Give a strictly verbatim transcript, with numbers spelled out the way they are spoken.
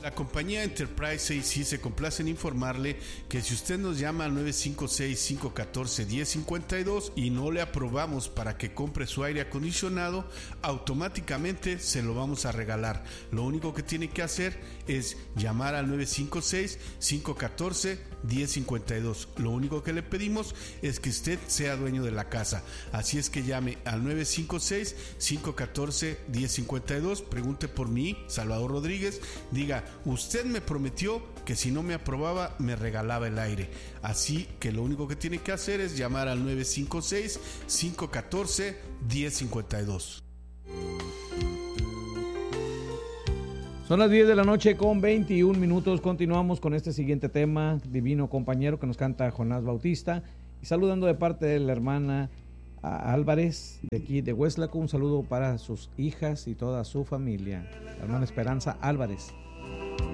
La compañía Enterprise A C se complace en informarle que si usted nos llama al nueve cinco seis, cinco uno cuatro, uno cero cinco dos y no le aprobamos para que compre su aire acondicionado, automáticamente se lo vamos a regalar. Lo único que tiene que hacer es llamar al nueve cinco seis, cinco uno cuatro, uno cero cinco dos. Lo único que le pedimos es que usted sea dueño de la casa. Así es que llame al nueve cinco seis, cinco uno cuatro, uno cero cinco dos, pregunte por mí, Salvador Rodríguez, diga: usted me prometió que si no me aprobaba me regalaba el aire. Así que lo único que tiene que hacer es llamar al nueve cinco seis, cinco uno cuatro, uno cero cinco dos. Son las diez de la noche con veintiún minutos. Continuamos con este siguiente tema, Divino Compañero, que nos canta Jonás Bautista. Y saludando de parte de la hermana Álvarez, de aquí de Hueslaco, un saludo para sus hijas y toda su familia. La hermana Esperanza Álvarez.